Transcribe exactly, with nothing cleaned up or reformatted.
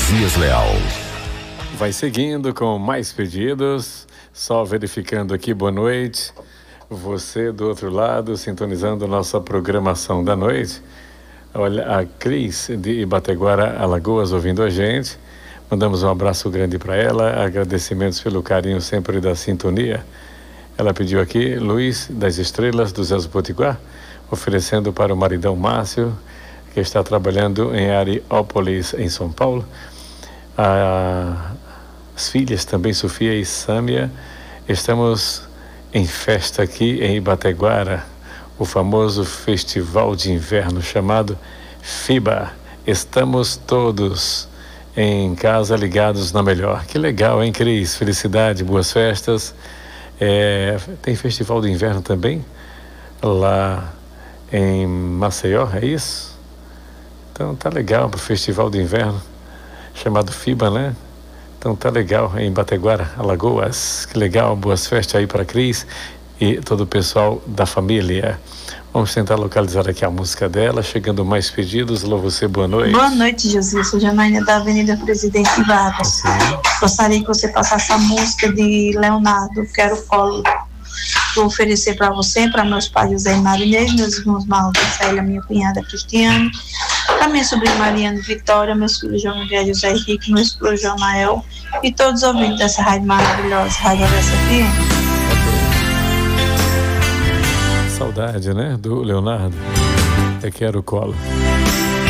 Josias Leal. Vai seguindo com mais pedidos, só verificando aqui, boa noite. Você do outro lado, sintonizando nossa programação da noite. Olha, a Cris de Ibateguara, Alagoas, ouvindo a gente. Mandamos um abraço grande para ela, agradecimentos pelo carinho sempre da sintonia. Ela pediu aqui, Luiz das Estrelas, do Zé Potiguar, oferecendo para o maridão Márcio, que está trabalhando em Ariópolis, em São Paulo. A, as filhas também, Sofia e Sâmia. Estamos em festa aqui em Ibateguara, o famoso festival de inverno chamado FIBA. Estamos todos em casa ligados na melhor. Que legal, hein, Cris? Felicidade, boas festas. É, tem festival de inverno também lá em Maceió, é isso? Então tá legal pro festival de inverno chamado FIBA, né? Então tá legal em Ibateguara, Alagoas. Que legal, boas festas aí para Cris e todo o pessoal da família. Vamos tentar localizar aqui a música dela, chegando mais pedidos. Alô, você, boa noite. Boa noite, Josias. Sou Janaína da Avenida Presidente Vargas. Sim. Gostaria que você passasse a música de Leonardo, Quero Colo. Vou oferecer para você, para meus pais José e Marinês, meus irmãos Marlon e Célia, minha cunhada Cristiane, para minha sobrinha Mariana Vitória, meus filhos João Miguel e José Henrique, meu esposo Jonael e todos os ouvintes dessa rádio maravilhosa, Rádio Aversa F M. Saudade, né, do Leonardo. Eu quero colo.